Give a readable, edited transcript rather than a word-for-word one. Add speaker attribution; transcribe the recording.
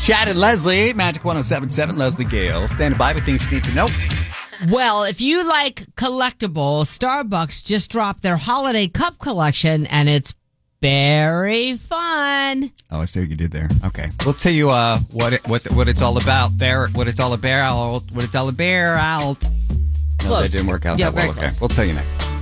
Speaker 1: Chad and Leslie, Magic 107.7, Leslie Gale, standing by with things you need to know.
Speaker 2: Well, if you like collectibles, Starbucks just dropped their holiday cup collection, and it's very fun.
Speaker 1: Oh, I see what you did there. Okay. We'll tell you what it's all about there, what it's all about. No, that didn't work out that well. Okay.
Speaker 2: Close.
Speaker 1: We'll tell you next time.